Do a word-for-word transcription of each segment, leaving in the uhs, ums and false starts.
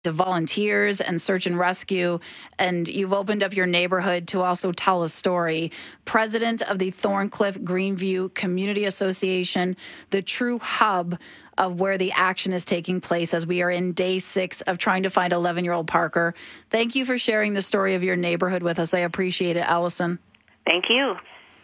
to volunteers and search and rescue, and you've opened up your neighborhood to also tell a story. President of the Thorncliffe Greenview Community Association, the true hub of where the action is taking place as we are in day six of trying to find eleven-year-old Parker. Thank you for sharing the story of your neighborhood with us. I appreciate it, Allison. Thank you.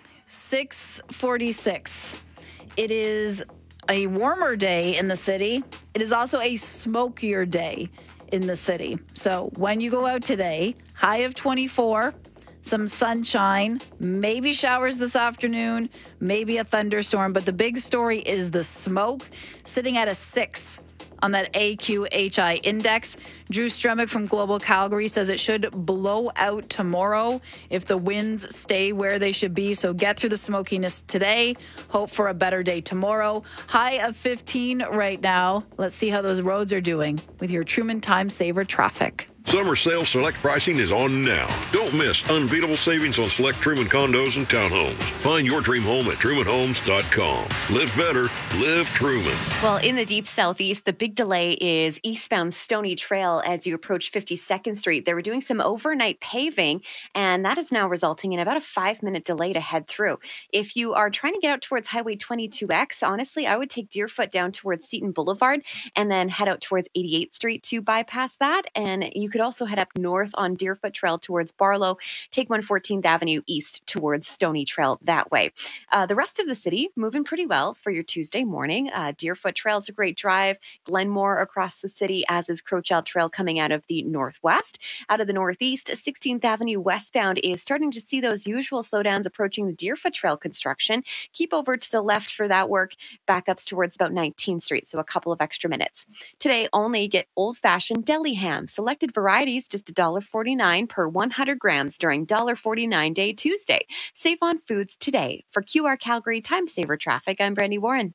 six forty-six. It is a warmer day in the city. It is also a smokier day in the city. So when you go out today, high of twenty-four, some sunshine, maybe showers this afternoon, maybe a thunderstorm. But the big story is the smoke sitting at a six on that A Q H I index. Drew Stremick from Global Calgary says it should blow out tomorrow if the winds stay where they should be. So get through the smokiness today. Hope for a better day tomorrow. High of fifteen right now. Let's see how those roads are doing with your Truman Time Saver traffic. Summer sale select pricing is on now. Don't miss unbeatable savings on select Truman condos and townhomes. Find your dream home at truman homes dot com. Live better, live Truman. Well, in the deep southeast, the big delay is eastbound Stony Trail as you approach fifty-second Street. They were doing some overnight paving, and that is now resulting in about a five-minute delay to head through. If you are trying to get out towards Highway twenty-two X, honestly, I would take Deerfoot down towards Seton Boulevard and then head out towards eighty-eighth Street to bypass that, and you could also head up north on Deerfoot Trail towards Barlow, take one fourteenth Avenue east towards Stony Trail that way. Uh, the rest of the city moving pretty well for your Tuesday morning. Uh, Deerfoot Trail is a great drive. Glenmore across the city, as is Crowchild Trail coming out of the northwest. Out of the northeast, sixteenth Avenue westbound is starting to see those usual slowdowns approaching the Deerfoot Trail construction. Keep over to the left for that work. Backups towards about nineteenth Street, so a couple of extra minutes. Today, only get old-fashioned deli ham. Selected varieties, just one dollar forty-nine per one hundred grams during one dollar forty-nine Day Tuesday. Save on foods today. For Q R Calgary Time Saver Traffic, I'm Brandy Warren.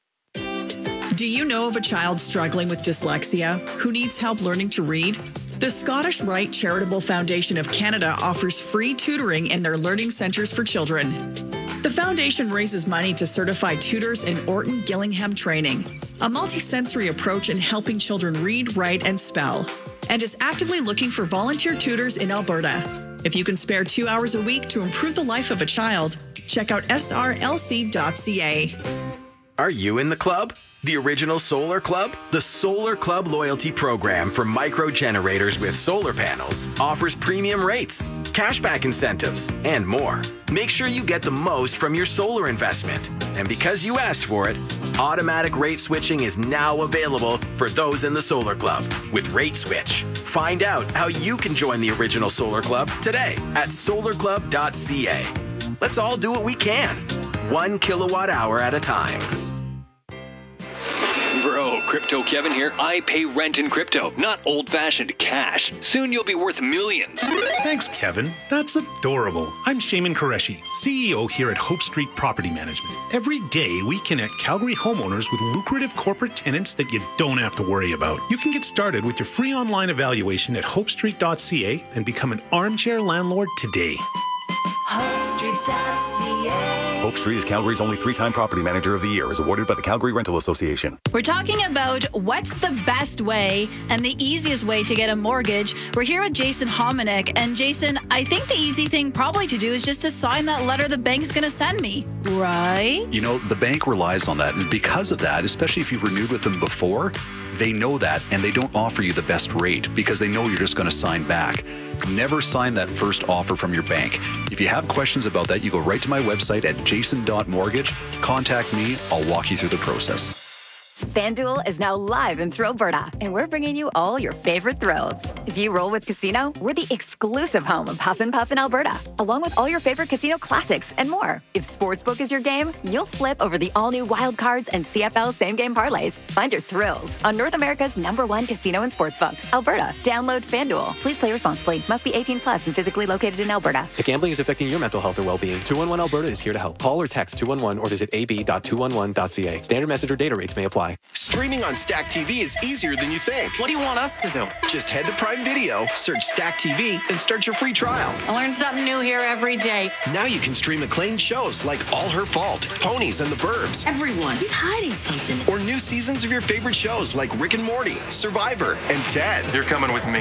Do you know of a child struggling with dyslexia who needs help learning to read? The Scottish Rite Charitable Foundation of Canada offers free tutoring in their learning centres for children. The foundation raises money to certify tutors in Orton Gillingham training, a multisensory approach in helping children read, write, and spell, and is actively looking for volunteer tutors in Alberta. If you can spare two hours a week to improve the life of a child, check out S R L C dot C A. Are you in the club? The original Solar Club? The Solar Club loyalty program for micro generators with solar panels offers premium rates, cashback incentives, and more. Make sure you get the most from your solar investment. And because you asked for it, automatic rate switching is now available for those in the Solar Club with Rate Switch. Find out how you can join the original Solar Club today at solar club dot C A. Let's all do what we can, one kilowatt hour at a time. Bro, Crypto Kevin here. I pay rent in crypto, not old-fashioned cash. Soon you'll be worth millions. Thanks, Kevin. That's adorable. I'm Shaman Qureshi, C E O here at Hope Street Property Management. Every day, we connect Calgary homeowners with lucrative corporate tenants that you don't have to worry about. You can get started with your free online evaluation at hope street dot C A and become an armchair landlord today. hope street dot C A. Hope Street is Calgary's only three-time property manager of the year, is awarded by the Calgary Rental Association. We're talking about what's the best way and the easiest way to get a mortgage. We're here with Jason Hominick. And Jason, I think the easy thing probably to do is just to sign that letter the bank's going to send me, right? You know, the bank relies on that. And because of that, especially if you've renewed with them before, they know that and they don't offer you the best rate because they know you're just going to sign back. Never sign that first offer from your bank. If you have questions about that, you go right to my website at jason dot mortgage. Contact me. I'll walk you through the process. FanDuel is now live in Thrillberta, and we're bringing you all your favorite thrills. If you roll with Casino, we're the exclusive home of Huff and Puff in Alberta, along with all your favorite casino classics and more. If Sportsbook is your game, you'll flip over the all-new Wild Cards and C F L same-game parlays. Find your thrills on North America's number one casino and sportsbook, Alberta. Download FanDuel. Please play responsibly. Must be eighteen plus and physically located in Alberta. If gambling is affecting your mental health or well-being, two one one Alberta is here to help. Call or text two one one or visit a b dot two one one dot c a. Standard message or data rates may apply. Streaming on Stack T V is easier than you think. What do you want us to do? Just head to Prime Video, search Stack T V, and start your free trial. I learn something new here every day. Now you can stream acclaimed shows like All Her Fault, Ponies and the Burbs. Everyone, he's hiding something. Or new seasons of your favorite shows like Rick and Morty, Survivor, and Ted. You're coming with me.